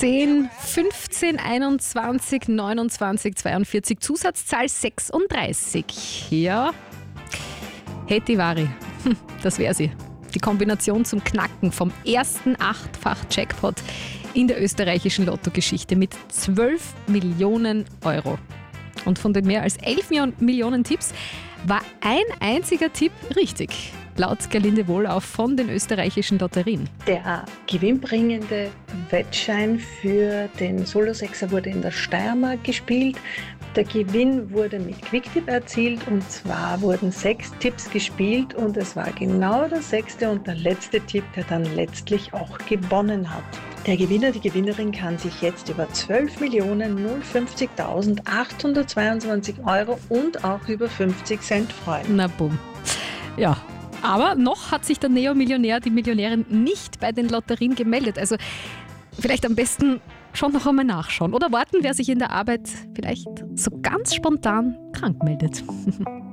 10, 15, 21, 29, 42, Zusatzzahl 36. Ja, Hetivari, das wäre sie. Die Kombination zum Knacken vom ersten 8-fach-Jackpot in der österreichischen Lottogeschichte mit 12 Millionen Euro. Und von den mehr als 11 Millionen Tipps war ein einziger Tipp richtig. Laut Gerlinde Wohlauf von den österreichischen Lotterien. Der gewinnbringende Wettschein für den Solosechser wurde in der Steiermark gespielt. Der Gewinn wurde mit Quicktip erzielt und zwar wurden 6 Tipps gespielt und es war genau der 6. und der letzte Tipp, der dann letztlich auch gewonnen hat. Der Gewinner, die Gewinnerin kann sich jetzt über 12.050.822 Euro und auch über 50 Cent freuen. Na bumm. Ja, aber noch hat sich der Neo-Millionär, die Millionärin nicht bei den Lotterien gemeldet. Also vielleicht am besten schon noch einmal nachschauen oder warten, wer sich in der Arbeit vielleicht so ganz spontan krank meldet.